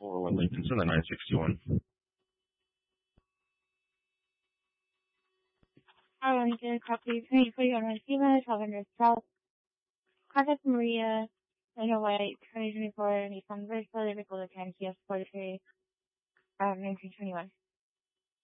for Lincoln's in the 961. Lincoln, copy 2041 Steven, 1200 South. Contact Maria, Lena White, 2024, Nissan Versa, Liverpool, Kia Sportage, 1921.